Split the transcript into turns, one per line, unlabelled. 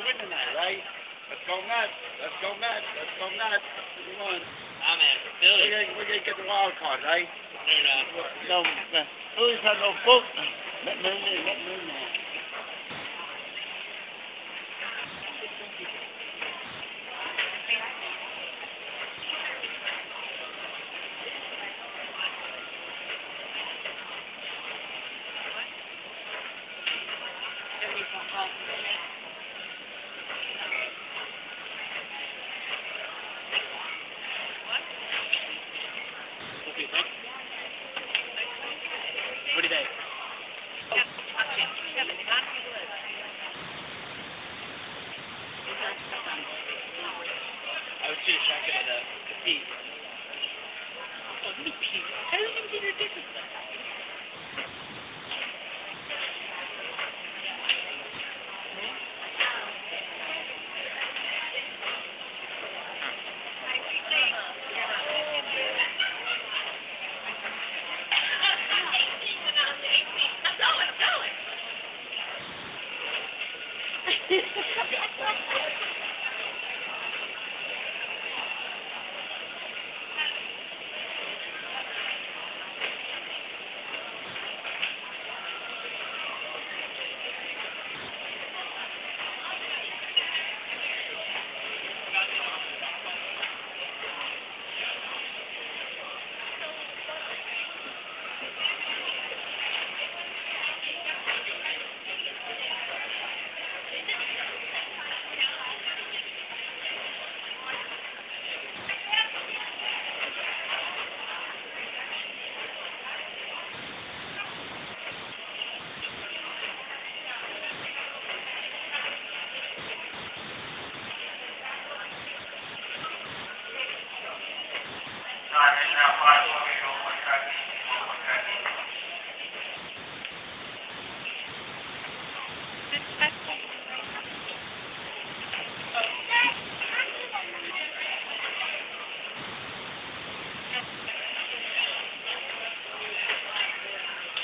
win tonight, right? Let's go nuts. Let's go nuts. Let's go nuts. Come on.
I'm at Philly.
We're gonna get the wild card, right?
No, Philly's had no book.
Let me know.
What do you think? I was too shocked at the piece. Oh, look at Pete. How did you get your dick with that?
Ha ha ha ha!